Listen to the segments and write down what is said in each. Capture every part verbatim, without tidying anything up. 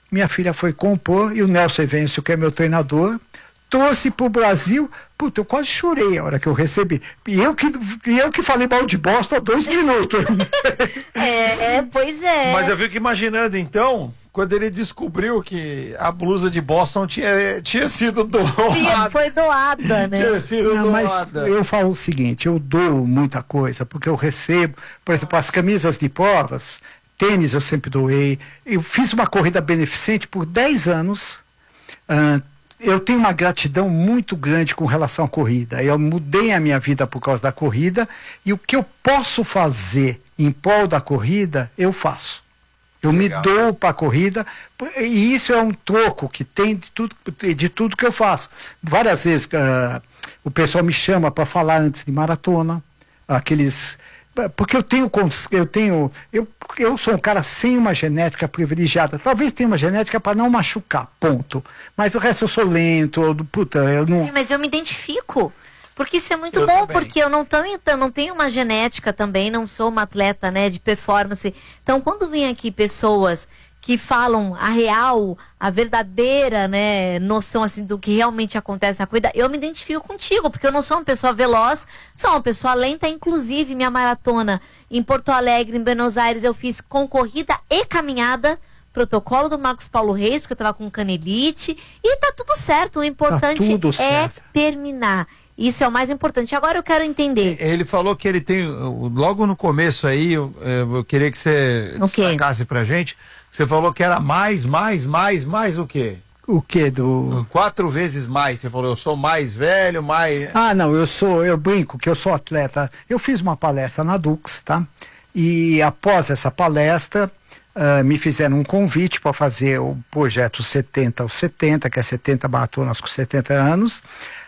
minha filha foi compor, e o Nelson Evencio, que é meu treinador, trouxe para o Brasil. Puta, eu quase chorei a hora que eu recebi. E eu que, e eu que falei mal de Boston há dois minutos. É, pois é. Mas eu fico imaginando, então, quando ele descobriu que a blusa de Boston tinha, tinha sido doada. Tinha, foi doada, né? Tinha sido Não, mas doada. eu falo o seguinte, eu dou muita coisa, porque eu recebo, por exemplo, as camisas de provas, tênis eu sempre doei. Eu fiz uma corrida beneficente por dez anos. Uh, eu tenho uma gratidão muito grande com relação à corrida. Eu mudei a minha vida por causa da corrida, e o que eu posso fazer em prol da corrida, eu faço. Eu Legal. me dou para a corrida, e isso é um troco que tem de tudo, de tudo que eu faço. Várias vezes uh, o pessoal me chama para falar antes de maratona, aqueles... Porque eu tenho, eu tenho, eu, eu sou um cara sem uma genética privilegiada. Talvez tenha uma genética para não machucar, ponto. Mas o resto eu sou lento, eu, puta, eu não... É, mas eu me identifico. Porque isso é muito Eu bom, também. porque eu não, tenho, eu não tenho uma genética também, não sou uma atleta, né, de performance. Então, quando vem aqui pessoas que falam a real, a verdadeira, né, noção assim do que realmente acontece na corrida, eu me identifico contigo, porque eu não sou uma pessoa veloz, sou uma pessoa lenta. Inclusive minha maratona em Porto Alegre, em Buenos Aires, eu fiz com corrida e caminhada, protocolo do Marcos Paulo Reis, porque eu tava com canelite, e tá tudo certo. O importante Tá tudo é certo. terminar. Isso é o mais importante. Agora eu quero entender. Ele falou que ele tem, logo no começo aí, eu, eu queria que você O quê? destacasse pra gente, você falou que era mais, mais, mais, mais o quê? O quê? Do... Quatro vezes mais, você falou, eu sou mais velho, mais... Ah, não, eu sou, eu brinco que eu sou atleta. Eu fiz uma palestra na Dux, tá? E após essa palestra, uh, me fizeram um convite para fazer o projeto setenta aos setenta, que é setenta maratonas com setenta anos,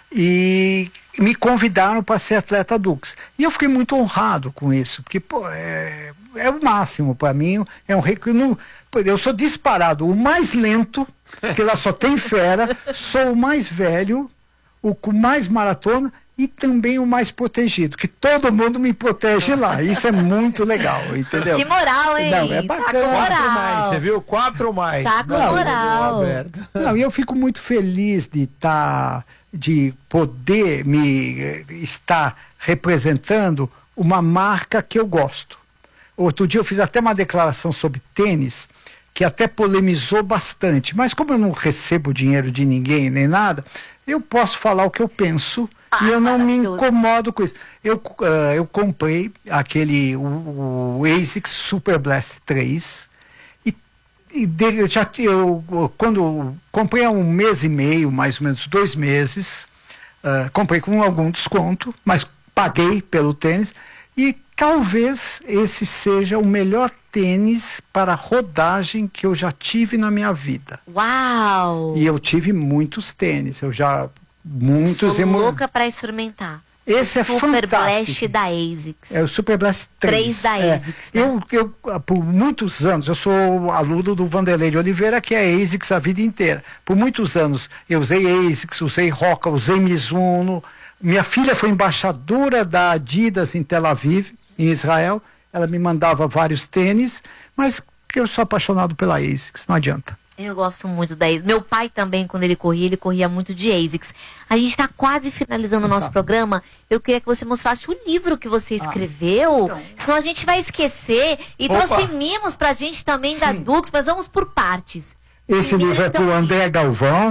e me convidaram para ser atleta Dux. E eu fiquei muito honrado com isso, porque, pô, é, é o máximo para mim, é um recurso. Eu sou disparado o mais lento, que lá só tem fera, sou o mais velho, o com mais maratona e também o mais protegido, que todo mundo me protege lá. Isso é muito legal, entendeu? Que moral, hein? Não, é Tá com bacana. moral. Quatro mais, você viu? Quatro mais. Tá com Não, moral. Alberto. Não, e eu fico muito feliz de estar, de poder me eh, estar representando uma marca que eu gosto. Outro dia eu fiz até uma declaração sobre tênis, que até polemizou bastante, mas como eu não recebo dinheiro de ninguém nem nada, eu posso falar o que eu penso. Ah, e eu não me maravilhoso. incomodo com isso. Eu, uh, eu comprei aquele, o, o ASICS Super Blast três, e, e de, eu já, eu, quando comprei há um mês e meio, mais ou menos dois meses, uh, comprei com algum desconto, mas paguei pelo tênis, e talvez esse seja o melhor tênis para rodagem que eu já tive na minha vida. Uau! E eu tive muitos tênis, eu já... Muitos Sou emo... louca pra experimentar. Esse é Super fantástico. Blast da ASICS. É o Super Blast três. três da É. ASICS, né? Eu, eu, por muitos anos, eu sou aluno do Vanderlei de Oliveira, que é ASICS a vida inteira. Por muitos anos eu usei ASICS, usei Roca, usei Mizuno. Minha filha foi embaixadora da Adidas em Tel Aviv, em Israel. Ela me mandava vários tênis, mas eu sou apaixonado pela ASICS, não adianta. Eu gosto muito da ASICS. Meu pai também, quando ele corria, ele corria muito de ASICS. A gente está quase finalizando o nosso Tá. programa. Eu queria que você mostrasse o livro que você escreveu. então. Senão a gente vai esquecer. E Opa. trouxe mimos pra gente também da Sim. Dux, mas vamos por partes. Esse Primeiro, livro é então, pro André Galvão.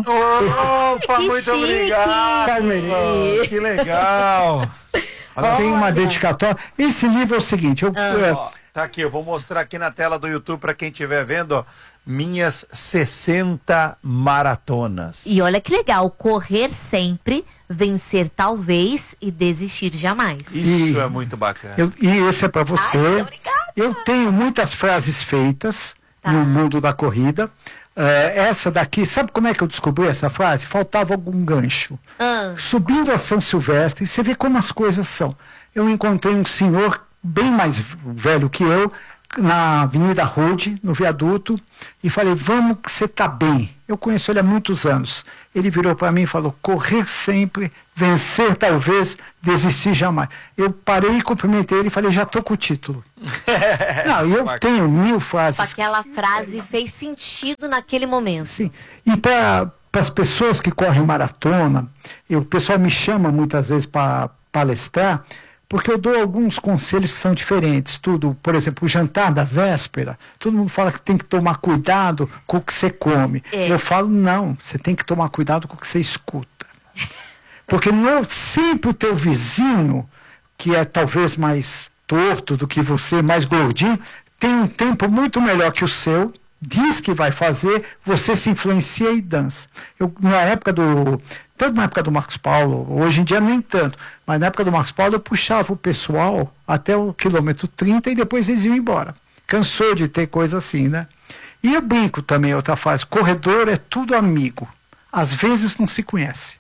Opa, Que muito chique. obrigado. Carmelita. Que legal. Tem uma Olha. dedicatória. Esse livro é o seguinte, eu, é, Ó, tá aqui, eu vou mostrar aqui na tela do YouTube para quem estiver vendo, ó, minhas sessenta maratonas. E olha que legal, correr sempre, vencer talvez e desistir jamais. Isso E- é muito bacana. eu- e esse é para você. Ai, obrigada. Eu tenho muitas frases feitas Tá. no mundo da corrida. Eh, essa daqui, sabe como é que eu descobri essa frase? Faltava algum gancho. Ah, Subindo a São Silvestre, você vê como as coisas são. Eu encontrei um senhor bem mais velho que eu, na Avenida Road, no viaduto, e falei, vamos que você está bem. Eu conheço ele há muitos anos. Ele virou para mim e falou, correr sempre, vencer talvez, desistir jamais. Eu parei e cumprimentei ele e falei, já estou com o título. Não, eu tenho mil frases. Aquela frase fez sentido naquele momento. Sim, e para as pessoas que correm maratona, eu, o pessoal me chama muitas vezes para palestrar, porque eu dou alguns conselhos que são diferentes. Tudo, por exemplo, o jantar da véspera, todo mundo fala que tem que tomar cuidado com o que você come. É. Eu falo, não, você tem que tomar cuidado com o que você escuta. Porque não sempre o teu vizinho, que é talvez mais torto do que você, mais gordinho, tem um tempo muito melhor que o seu, diz que vai fazer, você se influencia e dança. Eu, na época do... Tanto na época do Marcos Paulo, hoje em dia nem tanto, mas na época do Marcos Paulo eu puxava o pessoal até o quilômetro trinta e depois eles iam embora. Cansou de ter coisa assim, né? E eu brinco também, outra frase, corredor é tudo amigo, às vezes não se conhece.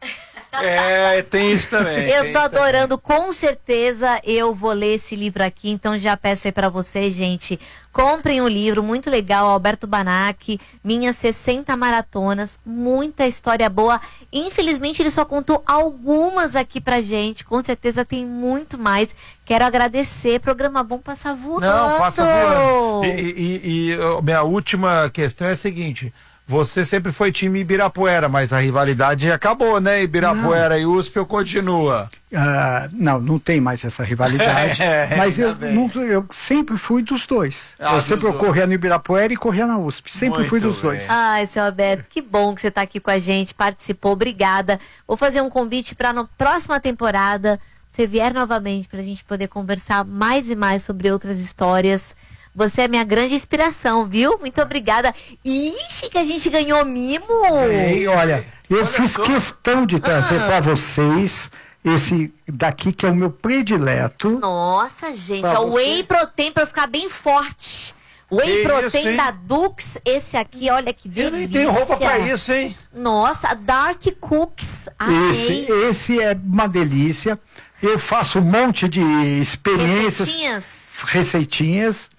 É, tem isso também. Eu tô adorando, com certeza eu vou ler esse livro aqui, então já peço aí pra vocês, gente, comprem o livro, muito legal, Alberto Banac, Minhas sessenta Maratonas, muita história boa. Infelizmente ele só contou algumas aqui pra gente, com certeza tem muito mais. Quero agradecer, programa bom passa voando. Não, passa voando. E, e, e minha última questão é a seguinte... Você sempre foi time Ibirapuera, mas a rivalidade acabou, né? Ibirapuera não. E U S P continua. Uh, não, não tem mais essa rivalidade. é, mas eu, não, eu sempre fui dos dois. Ah, eu sempre dois. corria no Ibirapuera e corria na U S P. Sempre Muito fui dos bem. dois. Ai, seu Alberto, que bom que você está aqui com a gente, participou, obrigada. Vou fazer um convite para na próxima temporada você vier novamente para a gente poder conversar mais e mais sobre outras histórias. Você é minha grande inspiração, viu? Muito obrigada. Ixi, que a gente ganhou mimo! Ei, olha, eu olha fiz só. questão de trazer ah. para vocês esse daqui que é o meu predileto. Nossa, gente, é o Whey Protein para ficar bem forte. Whey Protein isso, da Dux, esse aqui, olha que delícia. Eu nem tenho roupa para isso, hein? Nossa, Dark Cooks. Esse, esse é uma delícia. Eu faço um monte de experiências. Receitinhas. Receitinhas.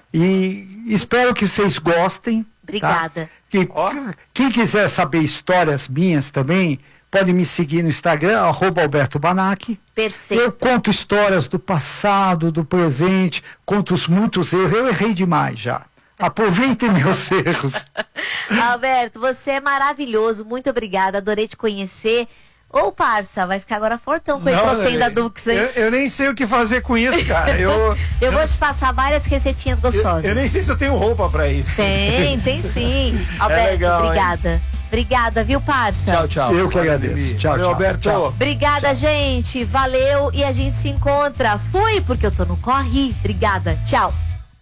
E espero que vocês gostem. Obrigada. Tá? Que, oh. Quem quiser saber histórias minhas também, pode me seguir no Instagram, arroba Alberto Banac. Perfeito. Eu conto histórias do passado, do presente, conto os muitos erros. Eu errei demais já. Aproveitem meus erros. Alberto, você é maravilhoso. Muito obrigada. Adorei te conhecer. Ô, parça, vai ficar agora fortão com o protein da Dux, hein? Eu, eu nem sei o que fazer com isso, cara. Eu, eu, eu vou te passar várias receitinhas gostosas. Eu, eu nem sei se eu tenho roupa pra isso. Tem, tem sim. Alberto, é legal, obrigada. Hein? Obrigada, viu, parça? Tchau, tchau. Eu que agradeço. Tchau, Valeu, tchau. Alberto. Tchau. Obrigada, tchau. Gente. Valeu e a gente se encontra. Fui, porque eu tô no Corre. Obrigada. Tchau.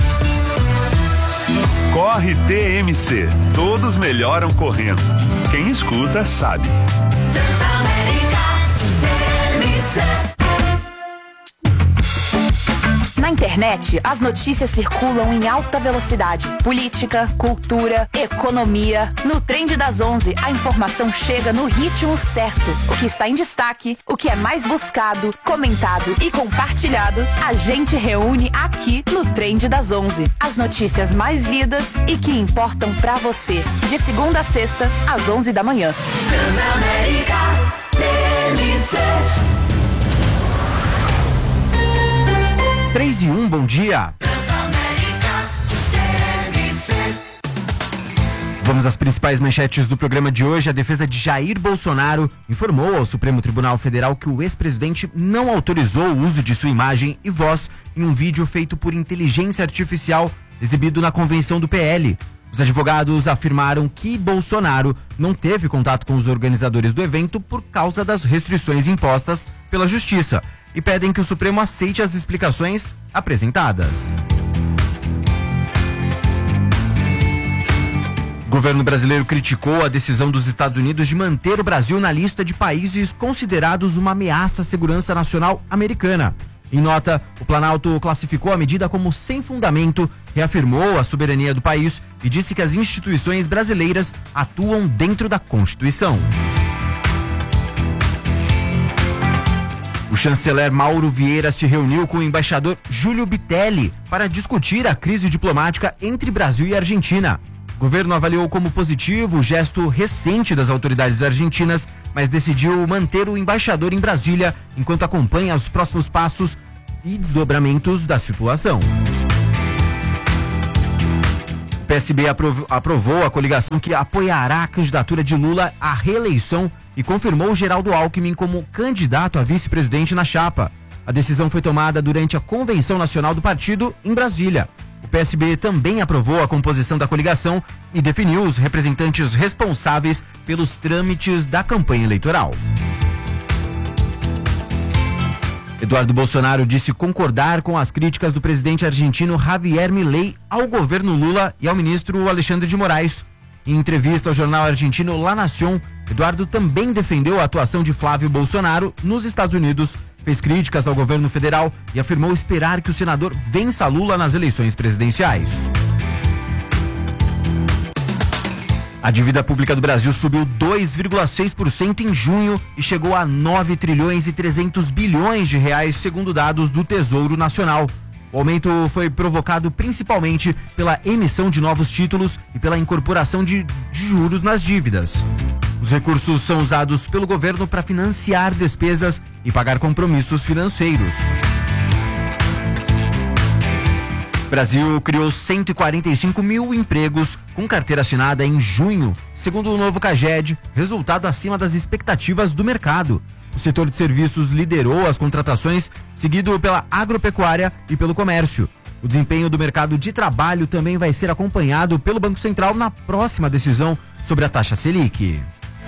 Corre T M C. Todos melhoram correndo. Quem escuta sabe. Na internet, as notícias circulam em alta velocidade. Política, cultura, economia. No Trend das onze, a informação chega no ritmo certo. O que está em destaque, o que é mais buscado, comentado e compartilhado, a gente reúne aqui no Trend das onze. As notícias mais lidas e que importam pra você. De segunda a sexta, às onze da manhã. Transamérica T M C. três e um, bom dia. Vamos às principais manchetes do programa de hoje. A defesa de Jair Bolsonaro informou ao Supremo Tribunal Federal que o ex-presidente não autorizou o uso de sua imagem e voz em um vídeo feito por inteligência artificial exibido na convenção do P L. Os advogados afirmaram que Bolsonaro não teve contato com os organizadores do evento por causa das restrições impostas pela Justiça e pedem que o Supremo aceite as explicações apresentadas. O governo brasileiro criticou a decisão dos Estados Unidos de manter o Brasil na lista de países considerados uma ameaça à segurança nacional americana. Em nota, o Planalto classificou a medida como sem fundamento, reafirmou a soberania do país e disse que as instituições brasileiras atuam dentro da Constituição. O chanceler Mauro Vieira se reuniu com o embaixador Júlio Bitelli para discutir a crise diplomática entre Brasil e Argentina. O governo avaliou como positivo o gesto recente das autoridades argentinas, mas decidiu manter o embaixador em Brasília enquanto acompanha os próximos passos e desdobramentos da situação. O P S B aprovou a coligação que apoiará a candidatura de Lula à reeleição e confirmou Geraldo Alckmin como candidato a vice-presidente na chapa. A decisão foi tomada durante a Convenção Nacional do Partido em Brasília. O P S B também aprovou a composição da coligação e definiu os representantes responsáveis pelos trâmites da campanha eleitoral. Eduardo Bolsonaro disse concordar com as críticas do presidente argentino Javier Milei ao governo Lula e ao ministro Alexandre de Moraes. Em entrevista ao jornal argentino La Nación, Eduardo também defendeu a atuação de Flávio Bolsonaro nos Estados Unidos, fez críticas ao governo federal e afirmou esperar que o senador vença Lula nas eleições presidenciais. A dívida pública do Brasil subiu dois vírgula seis por cento em junho e chegou a nove trilhões e trezentos bilhões de reais, segundo dados do Tesouro Nacional. O aumento foi provocado principalmente pela emissão de novos títulos e pela incorporação de, de juros nas dívidas. Os recursos são usados pelo governo para financiar despesas e pagar compromissos financeiros. O Brasil criou cento e quarenta e cinco mil empregos com carteira assinada em junho, segundo o novo CAGED, resultado acima das expectativas do mercado. O setor de serviços liderou as contratações, seguido pela agropecuária e pelo comércio. O desempenho do mercado de trabalho também vai ser acompanhado pelo Banco Central na próxima decisão sobre a taxa Selic.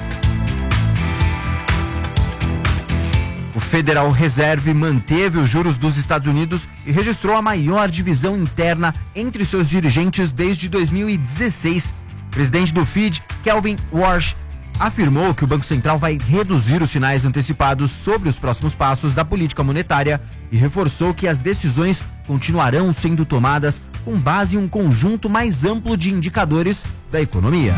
O Federal Reserve manteve os juros dos Estados Unidos e registrou a maior divisão interna entre seus dirigentes desde dois mil e dezesseis. O presidente do F I D, Kelvin Warsh, afirmou que o Banco Central vai reduzir os sinais antecipados sobre os próximos passos da política monetária e reforçou que as decisões continuarão sendo tomadas com base em um conjunto mais amplo de indicadores da economia.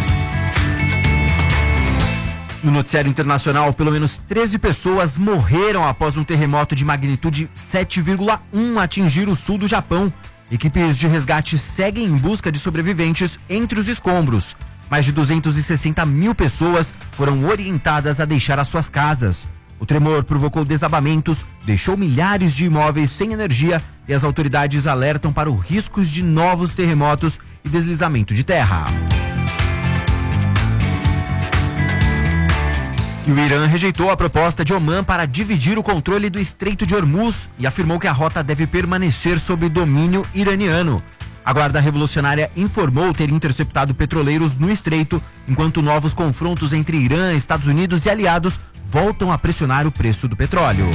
No noticiário internacional, pelo menos treze pessoas morreram após um terremoto de magnitude sete vírgula um atingir o sul do Japão. Equipes de resgate seguem em busca de sobreviventes entre os escombros. Mais de duzentas e sessenta mil pessoas foram orientadas a deixar as suas casas. O tremor provocou desabamentos, deixou milhares de imóveis sem energia e as autoridades alertam para os riscos de novos terremotos e deslizamento de terra. E o Irã rejeitou a proposta de Omã para dividir o controle do Estreito de Hormuz e afirmou que a rota deve permanecer sob domínio iraniano. A Guarda Revolucionária informou ter interceptado petroleiros no estreito, enquanto novos confrontos entre Irã, Estados Unidos e aliados voltam a pressionar o preço do petróleo.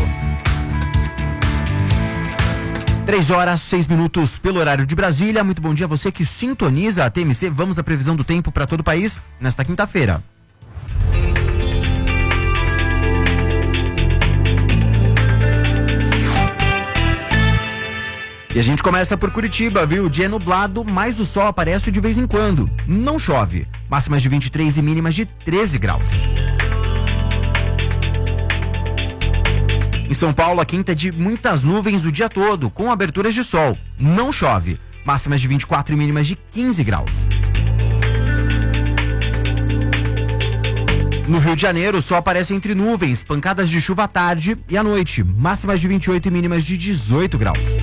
Três horas, seis minutos pelo horário de Brasília. Muito bom dia a você que sintoniza a T M C. Vamos à previsão do tempo para todo o país nesta quinta-feira. E a gente começa por Curitiba, viu? O dia é nublado, mas o sol aparece de vez em quando. Não chove. Máximas de vinte e três e mínimas de treze graus. Em São Paulo, a quinta é de muitas nuvens o dia todo, com aberturas de sol. Não chove. Máximas de vinte e quatro e mínimas de quinze graus. No Rio de Janeiro, o sol aparece entre nuvens, pancadas de chuva à tarde e à noite. Máximas de vinte e oito e mínimas de dezoito graus.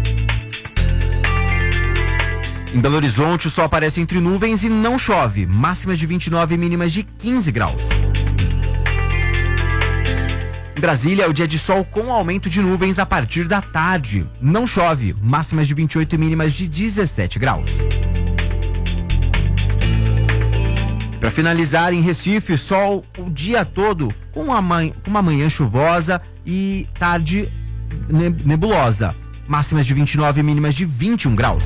Em Belo Horizonte, o sol aparece entre nuvens e não chove. Máximas de vinte e nove e mínimas de quinze graus. Em Brasília, é o dia de sol com aumento de nuvens a partir da tarde. Não chove. Máximas de vinte e oito e mínimas de dezessete graus. Para finalizar, em Recife, sol o dia todo com uma manhã, uma manhã chuvosa e tarde nebulosa. Máximas de vinte e nove e mínimas de vinte e um graus.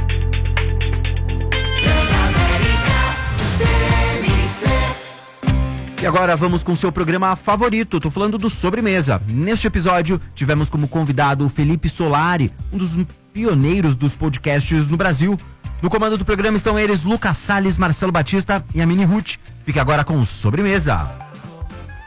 E agora vamos com o seu programa favorito, tô falando do Sobremesa. Neste episódio, tivemos como convidado o Felipe Solari, um dos pioneiros dos podcasts no Brasil. No comando do programa estão eles, Lucas Salles, Marcelo Batista e a Mini Ruth. Fique agora com o Sobremesa.